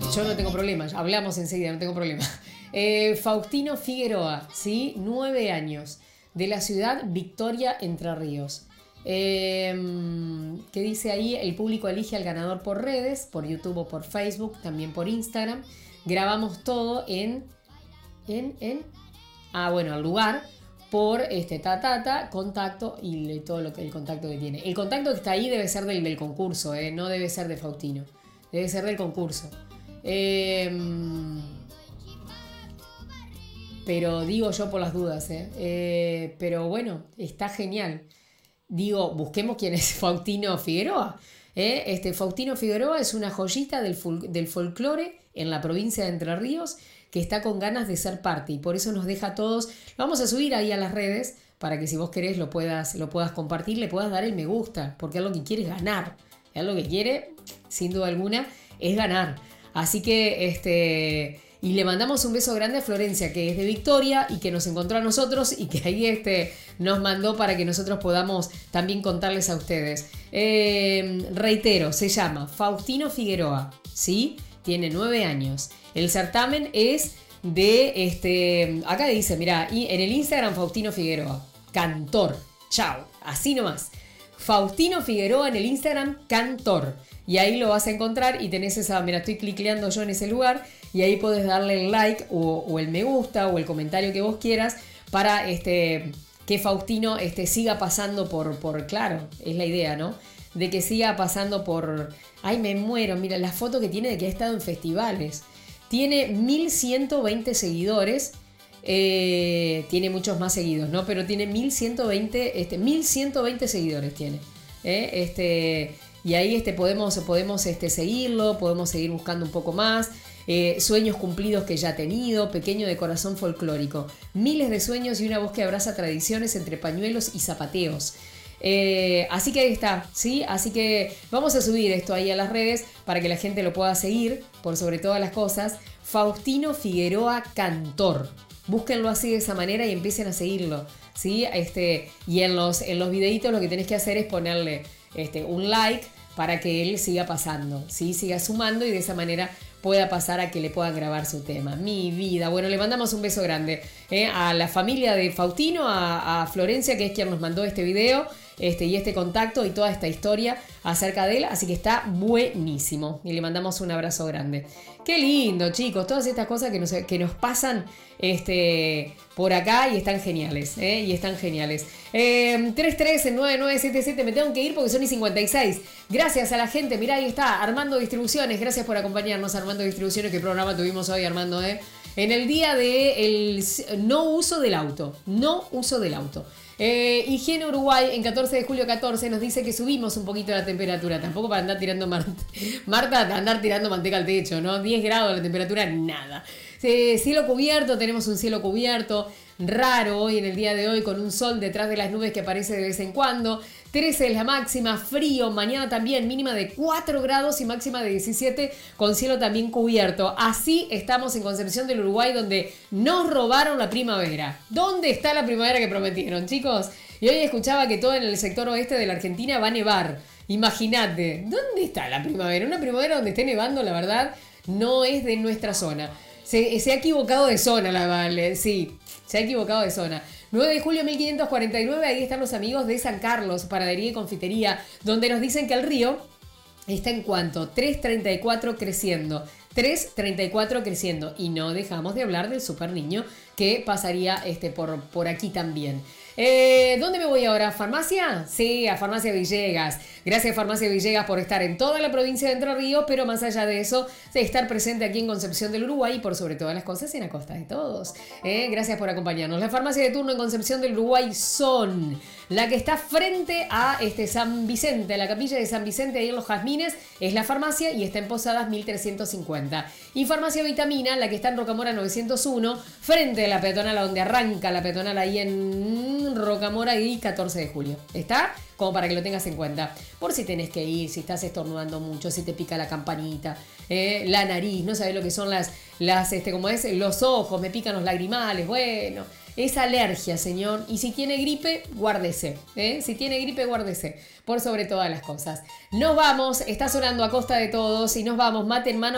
Yo no tengo problema, hablamos enseguida, no tengo problema. Faustino Figueroa, ¿sí? 9 años, de la ciudad Victoria, Entre Ríos. ¿Qué dice ahí? El público elige al ganador por redes, por YouTube o por Facebook, también por Instagram. Grabamos todo el lugar por contacto y todo lo que el contacto que tiene. El contacto que está ahí debe ser del concurso, no debe ser de Faustino, debe ser del concurso. Pero digo yo por las dudas, pero bueno, está genial. Digo, busquemos quién es Faustino Figueroa. Faustino Figueroa es una joyita del folclore en la provincia de Entre Ríos que está con ganas de ser parte y por eso nos deja a todos. Lo vamos a subir ahí a las redes para que si vos querés lo puedas compartir, le puedas dar el me gusta, porque es lo que quiere es ganar. Es lo que quiere, sin duda alguna, es ganar. Así que y le mandamos un beso grande a Florencia, que es de Victoria y que nos encontró a nosotros y que ahí nos mandó para que nosotros podamos también contarles a ustedes. Reitero, se llama Faustino Figueroa, ¿sí? Tiene 9 años. El certamen es de, acá dice, mirá, en el Instagram Faustino Figueroa, cantor. Chao, así nomás. Faustino Figueroa en el Instagram, cantor. Y ahí lo vas a encontrar y tenés mira, estoy clicleando yo en ese lugar y ahí podés darle el like o el me gusta o el comentario que vos quieras para que Faustino siga pasando por, claro, es la idea, ¿no? De que siga pasando por, ay, me muero, mira la foto que tiene de que ha estado en festivales. Tiene 1120 seguidores, tiene muchos más seguidos, ¿no? Pero tiene 1120 seguidores tiene, y ahí podemos seguirlo, podemos seguir buscando un poco más. Sueños cumplidos que ya ha tenido, pequeño de corazón folclórico, miles de sueños y una voz que abraza tradiciones entre pañuelos y zapateos. Así que ahí está, ¿sí? Así que vamos a subir esto ahí a las redes para que la gente lo pueda seguir, por sobre todas las cosas. Faustino Figueroa, cantor. Búsquenlo así de esa manera y empiecen a seguirlo, ¿sí? Y en los videitos lo que tenés que hacer es ponerle un like para que él siga pasando, ¿sí? Siga sumando y de esa manera pueda pasar a que le puedan grabar su tema. Mi vida. Bueno, le mandamos un beso grande a la familia de Faustino, a Florencia, que es quien nos mandó este video y este contacto y toda esta historia acerca de él. Así que está buenísimo. Y le mandamos un abrazo grande. Qué lindo, chicos. Todas estas cosas que nos pasan por acá y están geniales. Y están geniales. 339977. Me tengo que ir porque son y 56. Gracias a la gente. Mirá, ahí está. Armando Distribuciones. Gracias por acompañarnos, Armando Distribuciones. ¿Qué programa tuvimos hoy, Armando? En el día de no uso del auto. No uso del auto. Higiene Uruguay en 14 de julio 14 nos dice que subimos un poquito la temperatura, tampoco para andar tirando Marta, andar tirando manteca al techo, ¿no? 10 grados la temperatura, nada. Cielo cubierto, tenemos un cielo cubierto raro hoy en el día de hoy con un sol detrás de las nubes que aparece de vez en cuando. 13 es la máxima, frío, mañana también mínima de 4 grados y máxima de 17 con cielo también cubierto. Así estamos en Concepción del Uruguay donde nos robaron la primavera. ¿Dónde está la primavera que prometieron, chicos? Y hoy escuchaba que todo en el sector oeste de la Argentina va a nevar. Imagínate, ¿dónde está la primavera? Una primavera donde esté nevando, la verdad, no es de nuestra zona. Se ha equivocado de zona, sí, se ha equivocado de zona. 9 de julio 1549, ahí están los amigos de San Carlos, panadería y confitería, donde nos dicen que el río está en cuanto 3.34 creciendo. 3.34 creciendo. Y no dejamos de hablar del super niño que pasaría por aquí también. ¿Dónde me voy ahora? ¿Farmacia? Sí, a Farmacia Villegas. Gracias Farmacia Villegas por estar en toda la provincia de Entre Ríos, pero más allá de eso, de estar presente aquí en Concepción del Uruguay y por sobre todas las cosas en la costa de todos. Gracias por acompañarnos. La farmacia de turno en Concepción del Uruguay son la que está frente a San Vicente, la capilla de San Vicente, ahí en Los Jazmines, es la farmacia y está en Posadas 1350. Y Farmacia Vitamina, la que está en Rocamora 901, frente a la peatonal, donde arranca la peatonal ahí en Rocamora y 14 de julio. ¿Está? Como para que lo tengas en cuenta. Por si tenés que ir, si estás estornudando mucho, si te pica la campanita, la nariz, no sabés lo que son los ojos, me pican los lagrimales, bueno, es alergia, señor. Y si tiene gripe, guárdese. Si tiene gripe, guárdese. Por sobre todas las cosas. Nos vamos, está sonando a costa de todos y nos vamos, mate en mano.